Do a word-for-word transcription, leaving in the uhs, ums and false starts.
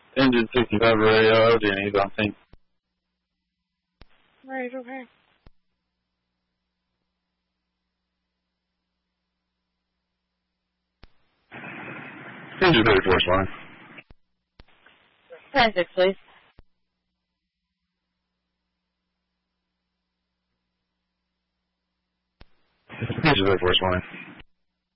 Engine sixty-five radio, O D N, he's on scene. Right, okay. Engine thirty-four, fine. ten six, please. Engine thirty-four, fine.